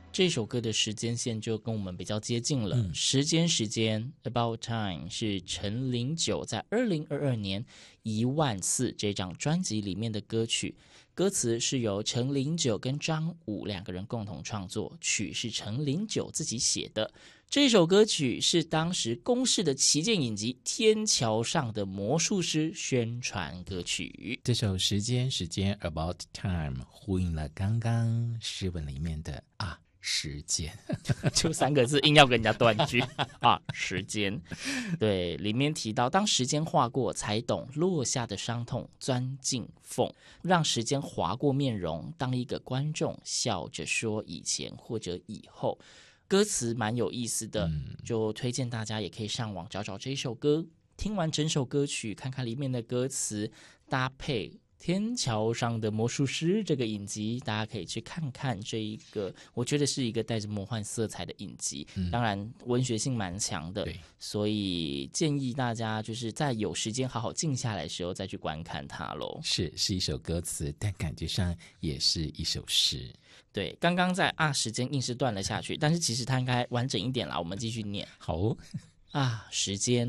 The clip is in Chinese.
这首歌的时间线就跟我们比较接近了。时间 About Time 是陈零九在2022年10000次这张专辑里面的歌曲，歌词是由陈零九跟张武两个人共同创作，曲是陈零九自己写的。这首歌曲是当时公视的旗舰影集《天桥上的魔术师》宣传歌曲。 这首时间 About Time 呼应了刚刚诗文里面的时间就3个字硬要跟人家断句时间。对，里面提到当时间划过才懂落下的伤痛钻进缝，让时间划过面容，当一个观众笑着说以前或者以后。歌词蛮有意思的，就推荐大家也可以上网找找这首歌，听完整首歌曲看看里面的歌词，搭配天桥上的魔术师这个影集，大家可以去看看这一个我觉得是一个带着魔幻色彩的影集，当然文学性蛮强的，所以建议大家就是在有时间好好静下来的时候再去观看它咯。 是一首歌词，但感觉上也是一首诗。 对，刚刚在时间硬是断了下去，但是其实它应该完整一点啦，我们继续念。 好时间